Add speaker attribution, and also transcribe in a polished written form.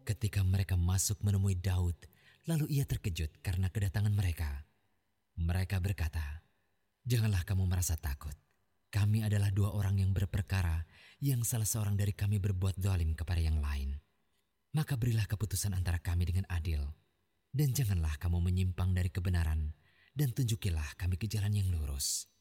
Speaker 1: Ketika mereka masuk menemui Daud, lalu ia terkejut karena kedatangan mereka. Mereka berkata, "Janganlah kamu merasa takut. Kami adalah dua orang yang berperkara, yang salah seorang dari kami berbuat zalim kepada yang lain. Maka berilah keputusan antara kami dengan adil, dan janganlah kamu menyimpang dari kebenaran, dan tunjukilah kami ke jalan yang lurus."